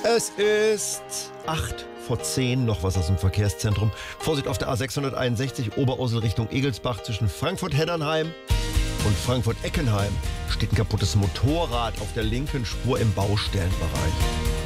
Es ist 8:10, noch was aus dem Verkehrszentrum. Vorsicht auf der A661 Oberursel Richtung Egelsbach zwischen Frankfurt-Heddernheim und Frankfurt-Eckenheim. Steht ein kaputtes Motorrad auf der linken Spur im Baustellenbereich.